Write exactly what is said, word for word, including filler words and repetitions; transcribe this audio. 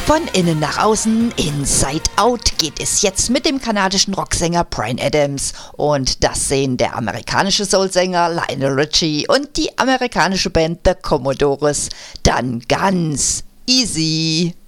Von innen nach außen, Inside Out geht es jetzt mit dem kanadischen Rocksänger Bryan Adams. Und das sehen der amerikanische Soulsänger Lionel Richie und die amerikanische Band The Commodores dann ganz easy.